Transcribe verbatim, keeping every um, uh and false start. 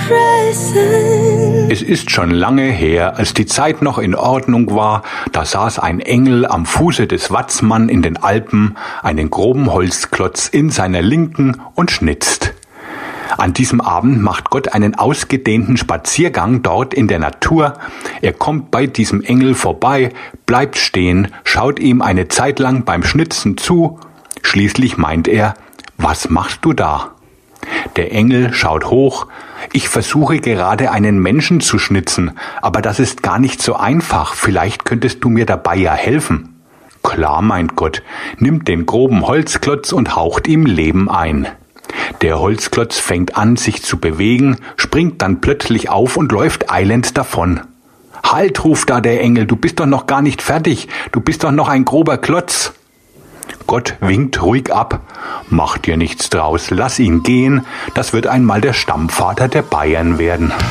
Es ist schon lange her, als die Zeit noch in Ordnung war, da saß ein Engel am Fuße des Watzmann in den Alpen, einen groben Holzklotz in seiner Linken und schnitzt. An diesem Abend macht Gott einen ausgedehnten Spaziergang dort in der Natur. Er kommt bei diesem Engel vorbei, bleibt stehen, schaut ihm eine Zeit lang beim Schnitzen zu. Schließlich meint er: Was machst du da? Der Engel schaut hoch. Ich versuche gerade einen Menschen zu schnitzen, aber das ist gar nicht so einfach. Vielleicht könntest du mir dabei ja helfen. Klar, meint Gott, nimmt den groben Holzklotz und haucht ihm Leben ein. Der Holzklotz fängt an, sich zu bewegen, springt dann plötzlich auf und läuft eilends davon. Halt, ruft da der Engel, du bist doch noch gar nicht fertig, du bist doch noch ein grober Klotz. Gott winkt ruhig ab. Mach dir nichts draus, lass ihn gehen, das wird einmal der Stammvater der Bayern werden.